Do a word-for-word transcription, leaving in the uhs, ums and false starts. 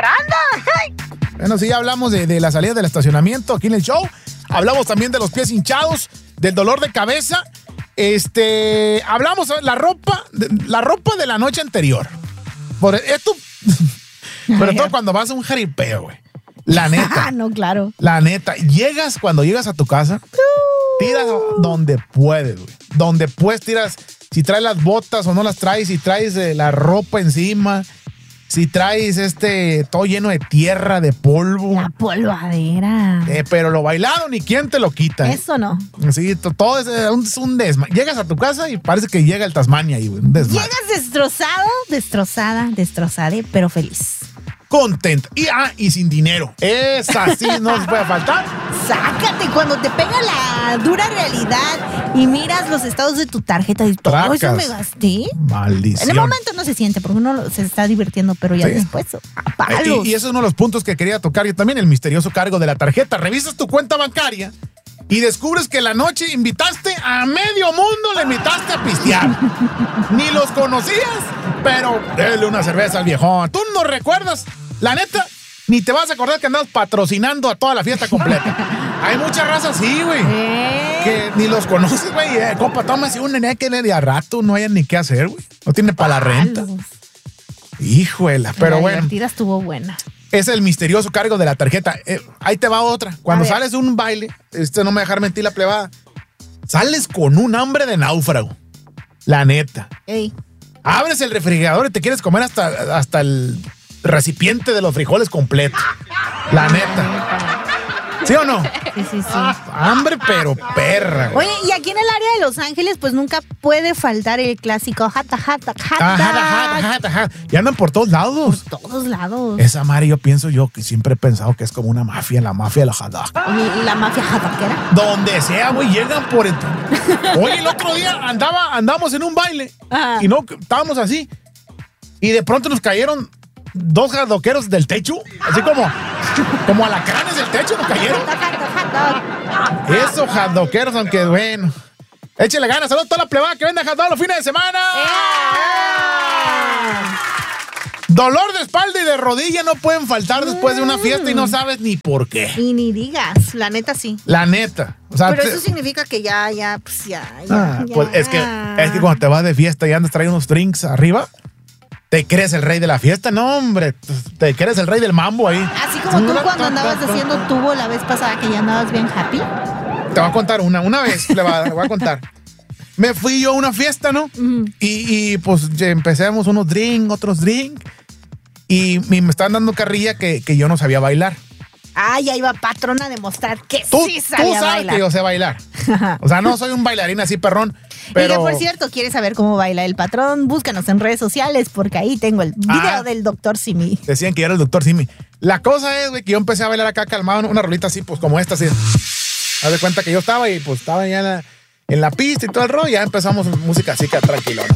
anda. Bueno, sí, ya hablamos de, de la salida del estacionamiento aquí en el show. Hablamos también de los pies hinchados, del dolor de cabeza. Este, hablamos de la ropa, de, la ropa de la noche anterior. Por esto, sobre todo cuando vas a un jaripeo, güey. La neta. No, claro. La neta. Llegas, cuando llegas a tu casa, tiras donde puedes, güey. Donde puedes, tiras. Si traes las botas o no las traes, si traes eh, la ropa encima, si traes este todo lleno de tierra, de polvo. La polvadera. Eh, pero lo bailado ni quién te lo quita. Eso no. Sí, to- todo es, eh, un, es un desma. Llegas a tu casa y parece que llega el Tasmania ahí, güey. Un desmadre. Llegas destrozado, destrozada, destrozada, pero feliz. Contento. Y, ah, y sin dinero. Esa sí no nos puede faltar. Sácate cuando te pega la dura realidad y miras los estados de tu tarjeta y todo Tracas. eso me gasté. Maldición. En el momento no se siente porque uno se está divirtiendo, pero ya Sí. después, a palos. Y, y ese es uno de los puntos que quería tocar yo también, el misterioso cargo de la tarjeta. Revisas tu cuenta bancaria y descubres que la noche invitaste a medio mundo, le invitaste a pistear. Ni los conocías, pero dele una cerveza al viejón. Tú no recuerdas, la neta, ni te vas a acordar que andabas patrocinando a toda la fiesta completa. Hay mucha raza así, güey. ¿Eh? Que ni los conoces, güey. Eh, compa, tómase un nené que de a rato no haya ni qué hacer, güey. No tiene para la renta. Palos. Híjuela, pero la bueno. divertida estuvo buena. Es el misterioso cargo de la tarjeta. Eh, ahí te va otra. Cuando A ver. sales de un baile, este no me dejar mentir la plebada, sales con un hambre de náufrago. La neta. Ey. Abres el refrigerador y te quieres comer hasta, hasta el recipiente de los frijoles completo. La neta. ¿Sí o no? Sí, sí, sí. Hambre, pero perra, güey. Oye, y aquí en el área de Los Ángeles, pues nunca puede faltar el clásico jata, jata, jata. Ajá, ajá, ajá, ajá. Y andan por todos lados. Por todos lados. Esa madre, yo pienso yo que siempre he pensado que es como una mafia, la mafia de la jada. La mafia jataquera. Donde sea, güey, llegan por el... Oye, el otro día andaba, andamos en un baile Ajá. y no, estábamos así. Y de pronto nos cayeron dos jadoqueros del techo, así como, como alacranes del techo nos cayeron. Esos jadoqueros, aunque bueno. Échale ganas, saludos a toda la plebada que vende hot dog los fines de semana. Dolor de espalda y de rodilla no pueden faltar después de una fiesta y no sabes ni por qué. Y ni digas, la neta sí. La neta. O sea, Pero te- eso significa que ya, ya, pues ya, ya. Ah, ya. pues es que, es que cuando te vas de fiesta y andas trayendo unos drinks arriba, te crees el rey de la fiesta. No, hombre, te crees el rey del mambo ahí. Así como tú cuando andabas haciendo tubo la vez pasada que ya andabas bien happy. Te voy a contar una, una vez, le voy a, le voy a contar. Me fui yo a una fiesta, ¿no? Ujú. Y, y, pues ya empecemos unos drinks, otros drinks. Y, y me estaban dando carrilla que, que yo no sabía bailar. Ah, ya iba patrona a demostrar que Tú, sí tú sabía sabes bailar. que yo sé bailar. O sea, no soy un bailarín así perrón, pero... Y que, por cierto, ¿quieres saber cómo baila el patrón? Búscanos en redes sociales porque ahí tengo el video Ah. del doctor Simi. Decían que yo era el doctor Simi. La cosa es, güey, que yo empecé a bailar acá calmado, una rolita así, pues como esta, así. Haz de cuenta que yo estaba y pues estaba ya en la, en la pista y todo el rollo, y ya empezamos música así que tranquilona.